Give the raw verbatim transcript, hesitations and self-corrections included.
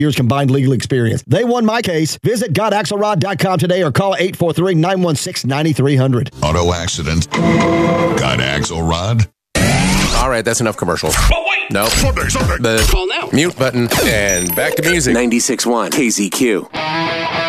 years combined legal experience. They won my case. Visit God Axelrod dot com today or call eight four three, nine one six, nine three zero zero. Auto accident. Got Axelrod? All right, that's enough commercials. Oh, wait! No. Sunday, Sunday. The Call now. mute button. And back to music. ninety-six point one K Z Q.